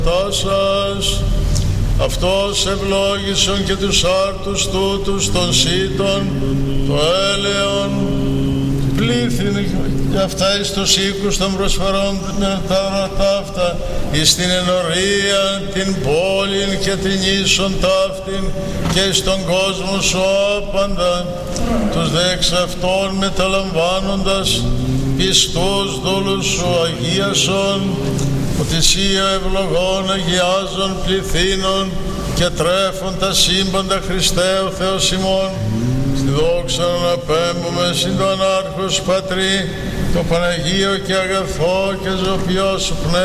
σας. Αυτός ευλόγησον και τους άρτους τούτους των σύτων, το έλεον, πλήθην και αυτά εις τους οίκους των προσφορών τα ορατά αυτά, εις την ενορία, την πόλην και την ίσον ταύτην και εις τον κόσμο σου άπαντα, τους δε εξ αυτών μεταλαμβάνοντας πιστούς δούλους σου αγίασον, ότι εσύ ο ευλογών αγιάζων πληθύνων και τρέφουν τα σύμπαντα Χριστέ ο Θεός ημών, στη δόξα να απέμπουμε συν το ανάρχος Πατρί, το Παναγίο και αγαθό και ζωπιό σου πνεύμα,